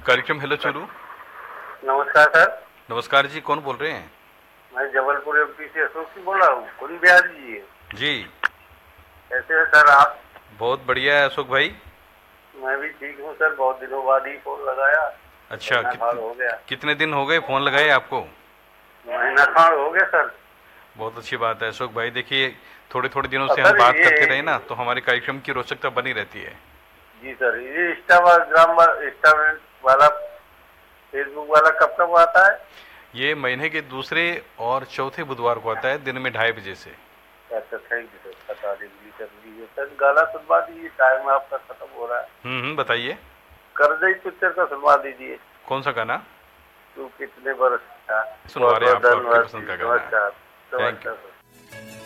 कार्यक्रम हेलो चुरू। नमस्कार सर। नमस्कार जी, कौन बोल रहे हैं? मैं जबलपुर एमपी से अशोक सिंह बोल रहा हूँ। कुन बिहारी जी है। जी, कैसे हैं सर आप? बहुत बढ़िया है अशोक भाई। मैं भी ठीक हूँ सर, बहुत दिनों बाद ही फोन लगाया। अच्छा, महीना खाड़ हो गया। कितने दिन हो गए फ़ोन लगाए आपको? महीना खाड़ हो गया सर। बहुत अच्छी बात है अशोक भाई। देखिए, थोड़े थोड़े दिनों और से हम सर बात ये करते रहे ना, तो हमारे कार्यक्रम की रोचकता बनी रहती है। जी सर, ये इंस्टाग्राम वाला फेसबुक वाला कब कब आता है? ये महीने के दूसरे और चौथे बुधवार को आता है, दिन में 2:30 बजे से। अच्छा, थैंक यू सर, बता दीजिए कर लीजिए सर। गाना सुनवा दीजिए, टाइम आपका खत्म हो रहा है। बताइए। कर्ज पिक्चर का सुनवा दीजिए। कौन सा गाना? तू कितने बरस था। सुनवा बहुत रहे हैं बहुत आपको आपकी धन्यवाद पसंद जी। का गाना। नमस्कार। Thank you. नमस्कार सर।